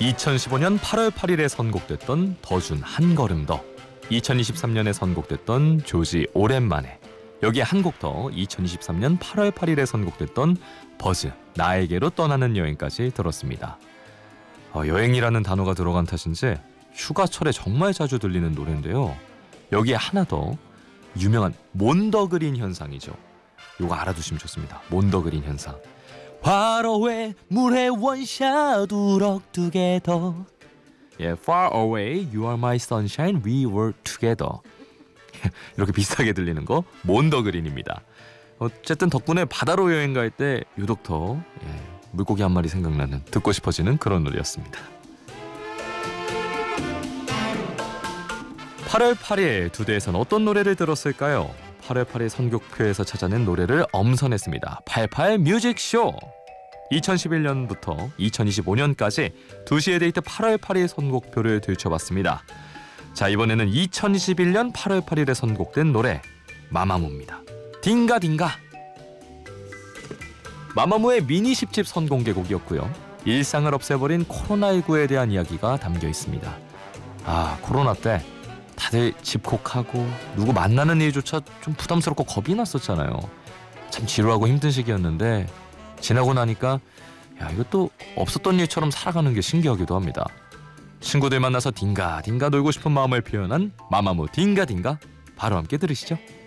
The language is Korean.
2015년 8월 8일에 선곡됐던 더준 한 걸음 더, 2023년에 선곡됐던 조지 오랜만에, 여기에 한 곡 더 2023년 8월 8일에 선곡됐던 버즈 나에게로 떠나는 여행까지 들었습니다. 여행이라는 단어가 들어간 탓인지 휴가철에 정말 자주 들리는 노래인데요. 여기에 하나 더, 유명한 몬더그린 현상이죠. 이거 알아두시면 좋습니다. 몬더그린 현상. Far away, 물의 원샷 우럭 together. Far away, you are my sunshine, we were together. 이렇게 비슷하게 들리는 거 몬더그린입니다. 어쨌든 덕분에 바다로 여행 갈 때 유독 더 물고기 한 마리 생각나는, 듣고 싶어지는 그런 노래였습니다. 8월 8일 두 대에서는 어떤 노래를 들었을까요? 8월 8일 선곡표에서 찾아낸 노래를 엄선했습니다. 88 뮤직쇼! 2011년부터 2025년까지 2시의 데이트 8월 8일 선곡표를 들춰봤습니다. 자, 이번에는 2021년 8월 8일에 선곡된 노래 마마무입니다. 딩가딩가. 마마무의 미니 10집 선공개곡이었고요. 일상을 없애버린 코로나19에 대한 이야기가 담겨 있습니다. 코로나 때 다들 집콕하고 누구 만나는 일조차 좀 부담스럽고 겁이 났었잖아요. 참 지루하고 힘든 시기였는데 지나고 나니까 이것도 없었던 일처럼 살아가는 게 신기하기도 합니다. 친구들 만나서 딩가딩가 놀고 싶은 마음을 표현한 마마무 딩가딩가, 바로 함께 들으시죠.